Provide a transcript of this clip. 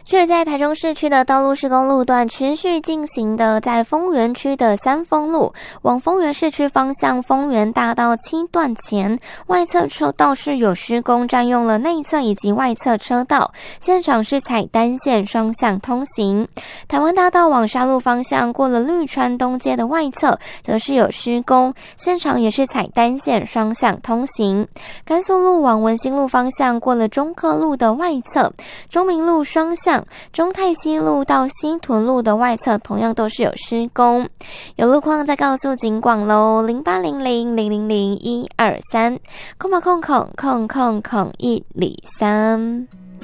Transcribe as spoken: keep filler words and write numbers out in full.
是在台中市区的道路施工路段持续进行的，在丰原区的三丰路往丰原市区方向丰原大道七段前，外侧车道是有施工，占用了内侧以及外侧车道，现场是采单线双向通行。台湾大道往沙鹿方向过了绿川东街的外侧，则是有施工，现场也是采单线双向通行。甘肃路往文心路方向过了中客路的外侧，中明路双向中泰西路到西屯路的外侧同样都是有施工。有路况再告诉警广喽，零八零零零零零一二三空空空空空空一里三。